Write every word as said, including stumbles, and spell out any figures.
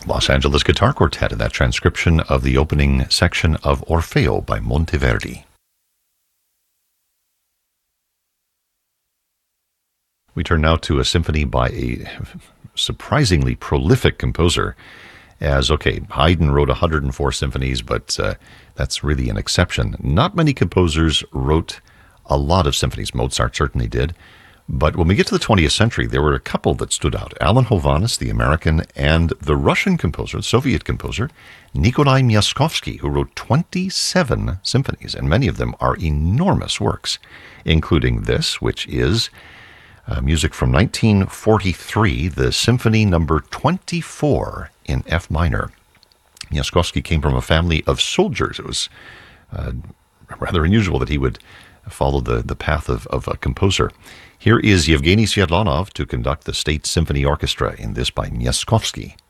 Los Angeles Guitar Quartet in that transcription of the opening section of Orfeo by Monteverdi. We turn now to a symphony by a surprisingly prolific composer. As, okay, Haydn wrote one hundred four symphonies, but uh, that's really an exception. Not many composers wrote a lot of symphonies. Mozart certainly did. But when we get to the twentieth century, there were a couple that stood out. Alan Hovhaness, the American, and the Russian composer, the Soviet composer, Nikolai Myaskovsky, who wrote twenty-seven symphonies, and many of them are enormous works, including this, which is uh, music from nineteen forty-three, the Symphony Number twenty-four in F minor. Myaskovsky came from a family of soldiers. It was uh, rather unusual that he would follow the, the path of, of a composer. Here is Yevgeny Sviatlanov to conduct the State Symphony Orchestra in this by Myaskovsky.